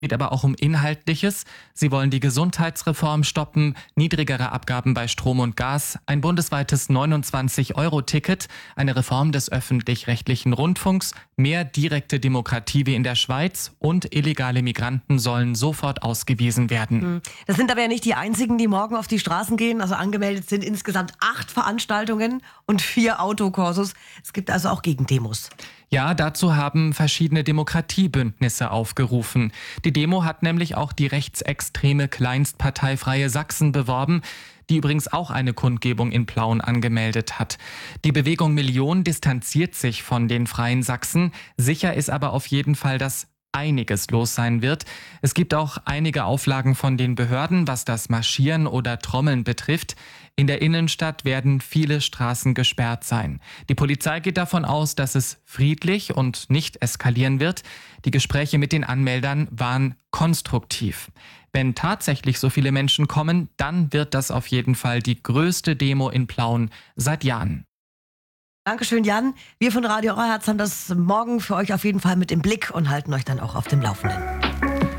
Geht aber auch um Inhaltliches. Sie wollen die Gesundheitsreform stoppen, niedrigere Abgaben bei Strom und Gas, ein bundesweites 29-Euro-Ticket, eine Reform des öffentlich-rechtlichen Rundfunks, mehr direkte Demokratie wie in der Schweiz und illegale Migranten sollen sofort ausgewiesen werden. Das sind aber ja nicht die einzigen, die morgen auf die Straßen gehen. Also angemeldet sind insgesamt 8 Veranstaltungen und 4 Autokorsos. Es gibt also auch Gegendemos. Ja, dazu haben verschiedene Demokratiebündnisse aufgerufen. Die Demo hat nämlich auch die rechtsextreme Kleinstpartei Freie Sachsen beworben, die übrigens auch eine Kundgebung in Plauen angemeldet hat. Die Bewegung Million distanziert sich von den Freien Sachsen. Sicher ist aber auf jeden Fall, dass einiges los sein wird. Es gibt auch einige Auflagen von den Behörden, was das Marschieren oder Trommeln betrifft. In der Innenstadt werden viele Straßen gesperrt sein. Die Polizei geht davon aus, dass es friedlich und nicht eskalieren wird. Die Gespräche mit den Anmeldern waren konstruktiv. Wenn tatsächlich so viele Menschen kommen, dann wird das auf jeden Fall die größte Demo in Plauen seit Jahren. Dankeschön, Jan. Wir von Radio Euherz haben das morgen für euch auf jeden Fall mit im Blick und halten euch dann auch auf dem Laufenden.